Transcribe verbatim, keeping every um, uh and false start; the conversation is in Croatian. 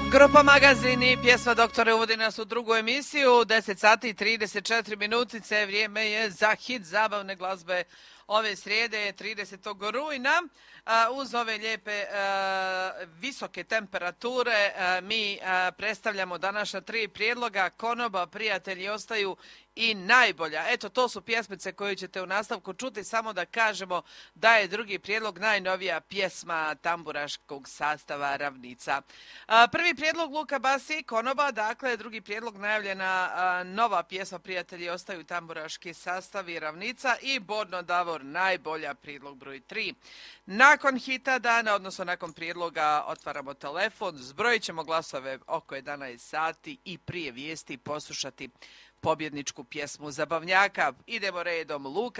Grupa Magazini, pjesma Doktore uvodi nas u drugu emisiju, deset sati i trideset četiri minutice, vrijeme je za hit zabavne glazbe ove srijede, tridesetog rujna. Uz ove lijepe visoke temperature mi predstavljamo današnja tri prijedloga. Konoba, Prijatelji ostaju i Najbolja. Eto, to su pjesmice koje ćete u nastavku čuti. Samo da kažemo da je drugi prijedlog najnovija pjesma tamburaškog sastava Ravnica. Prvi prijedlog Luka Basi, Konoba, dakle drugi prijedlog najavljena nova pjesma Prijatelji ostaju, tamburaški sastavi Ravnica i Borno Davor, Najbolja, prijedlog broj tri. Nakon hita dana, odnosno nakon prijedloga, otvaramo telefon, zbrojit ćemo glasove oko jedanaest sati i prije vijesti poslušati pobjedničku pjesmu zabavnjaka. Idemo redom. Luka